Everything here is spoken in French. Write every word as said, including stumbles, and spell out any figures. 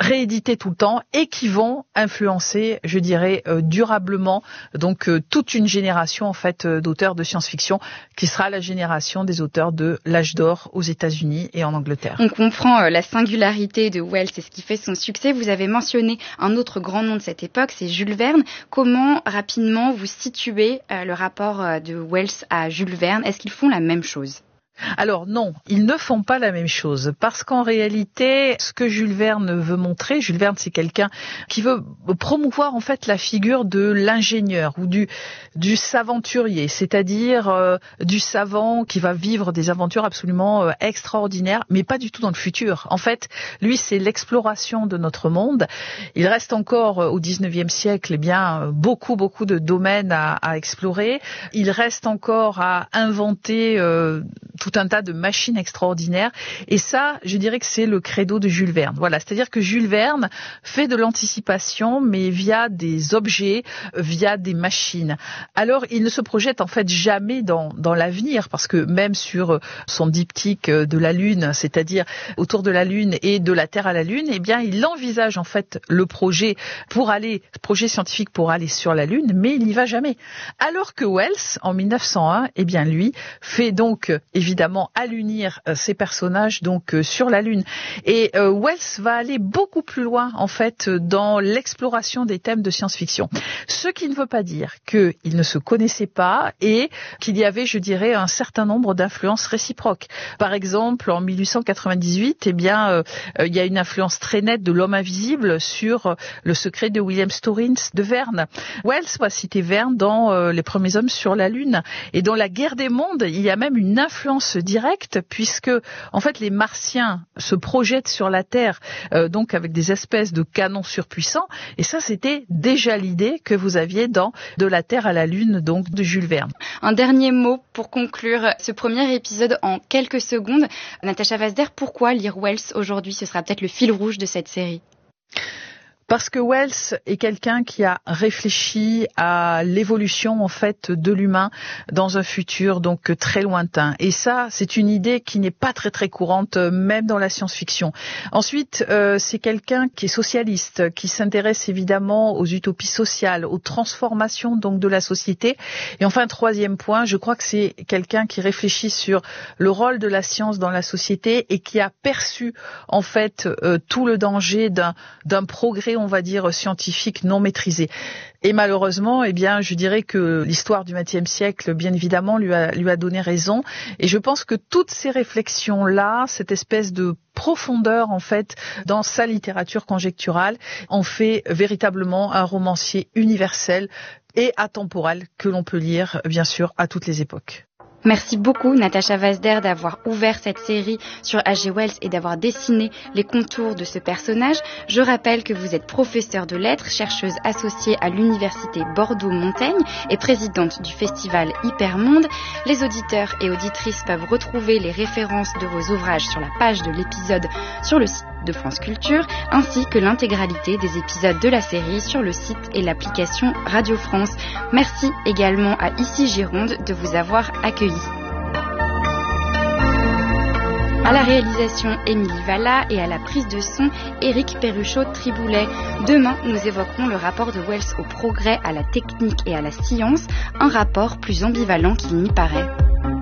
réédités tout le temps et qui vont influencer, je dirais, euh, durablement donc euh, toute une génération en fait euh, d'auteurs de science-fiction qui sera la génération des auteurs de l'âge d'or aux États-Unis et en Angleterre. On comprend euh, la singularité de Wells et ce qui fait son succès. Vous avez mentionné un autre grand nom de cette époque, c'est Jules Verne. Comment rapidement vous situez euh, le rapport euh, de Wells à Jules Verne? Est-ce qu'ils font la même chose? Alors non, ils ne font pas la même chose parce qu'en réalité, ce que Jules Verne veut montrer, Jules Verne c'est quelqu'un qui veut promouvoir en fait la figure de l'ingénieur ou du du s'aventurier, c'est-à-dire euh, du savant qui va vivre des aventures absolument euh, extraordinaires, mais pas du tout dans le futur. En fait, lui c'est l'exploration de notre monde. Il reste encore euh, au dix-neuvième siècle, eh bien euh, beaucoup beaucoup de domaines à, à explorer. Il reste encore à inventer euh, tout un tas de machines extraordinaires. Et ça, je dirais que c'est le credo de Jules Verne. Voilà, c'est-à-dire que Jules Verne fait de l'anticipation, mais via des objets, via des machines. Alors, il ne se projette en fait jamais dans, dans l'avenir, parce que même sur son diptyque de la Lune, c'est-à-dire autour de la Lune et de la Terre à la Lune, eh bien, il envisage en fait le projet pour aller, projet scientifique pour aller sur la Lune, mais il n'y va jamais. Alors que Wells, en mille neuf cent un, eh bien, lui, fait donc évidemment évidemment à l'unir euh, ces personnages donc euh, sur la Lune. Et euh, Wells va aller beaucoup plus loin en fait dans l'exploration des thèmes de science-fiction. Ce qui ne veut pas dire qu'ils ne se connaissaient pas et qu'il y avait, je dirais, un certain nombre d'influences réciproques. Par exemple, en mille huit cent quatre-vingt-dix-huit, eh bien, euh, euh, il y a une influence très nette de l'homme invisible sur euh, le secret de William Storins de Verne. Wells va citer Verne dans euh, Les premiers hommes sur la Lune. Et dans La guerre des mondes, il y a même une influence directe puisque en fait les Martiens se projettent sur la Terre euh, donc avec des espèces de canons surpuissants et ça c'était déjà l'idée que vous aviez dans De la Terre à la Lune donc de Jules Verne. Un dernier mot pour conclure ce premier épisode en quelques secondes. Natacha Vazder, pourquoi lire Wells aujourd'hui? Ce sera peut-être le fil rouge de cette série. Parce que Wells est quelqu'un qui a réfléchi à l'évolution en fait de l'humain dans un futur donc très lointain. Et ça, c'est une idée qui n'est pas très très courante même dans la science-fiction. Ensuite, euh, c'est quelqu'un qui est socialiste, qui s'intéresse évidemment aux utopies sociales, aux transformations donc de la société. Et enfin, troisième point, je crois que c'est quelqu'un qui réfléchit sur le rôle de la science dans la société et qui a perçu en fait euh, tout le danger d'un d'un progrès on va dire scientifique non maîtrisé. Et malheureusement, eh bien, je dirais que l'histoire du vingtième siècle, bien évidemment, lui a, lui a donné raison. Et je pense que toutes ces réflexions-là, cette espèce de profondeur, en fait, dans sa littérature conjecturale, en fait véritablement un romancier universel et atemporel que l'on peut lire, bien sûr, à toutes les époques. Merci beaucoup Natacha Vazder d'avoir ouvert cette série sur H G Wells et d'avoir dessiné les contours de ce personnage. Je rappelle que vous êtes professeure de lettres, chercheuse associée à l'université Bordeaux-Montaigne et présidente du festival Hypermonde. Les auditeurs et auditrices peuvent retrouver les références de vos ouvrages sur la page de l'épisode sur le site de France Culture, ainsi que l'intégralité des épisodes de la série sur le site et l'application Radio France. Merci également à Ici Gironde de vous avoir accueillis. À la réalisation, Émilie Valla et à la prise de son, Éric Perruchot-Triboulet. Demain, nous évoquerons le rapport de Wells au progrès, à la technique et à la science, un rapport plus ambivalent qu'il n'y paraît.